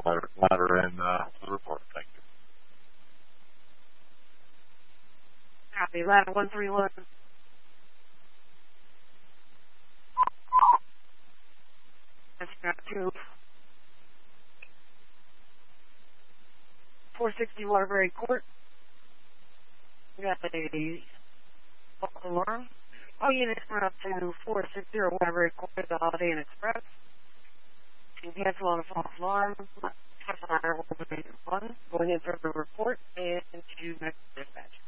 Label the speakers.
Speaker 1: ladder in the report. Thank you.
Speaker 2: Copy. Ladder 131. That's got 2. 460 Waterbury Court. We got a false alarm. All units run up to 460 Waterbury Court, the Holiday Inn Express. You can cancel on a false alarm. Ladder 131. Going in for the report and to next dispatch.